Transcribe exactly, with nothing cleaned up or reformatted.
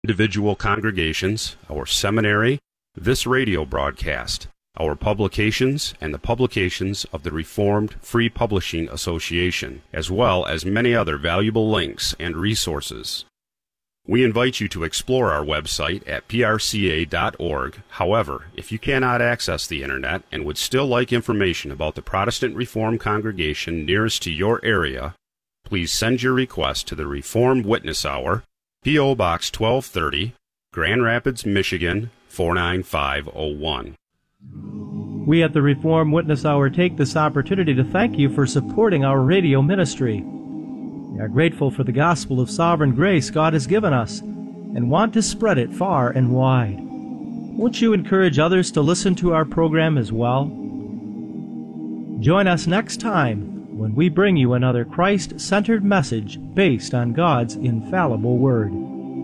individual congregations, our seminary, this radio broadcast, our publications, and the publications of the Reformed Free Publishing Association, as well as many other valuable links and resources. We invite you to explore our website at p r c a dot org. However, if you cannot access the Internet and would still like information about the Protestant Reformed congregation nearest to your area, please send your request to the Reformed Witness Hour, P O. Box twelve thirty, Grand Rapids, Michigan, four nine five oh one. We at the Reformed Witness Hour take this opportunity to thank you for supporting our radio ministry. We are grateful for the gospel of sovereign grace God has given us and want to spread it far and wide. Won't you encourage others to listen to our program as well? Join us next time when we bring you another Christ-centered message based on God's infallible Word.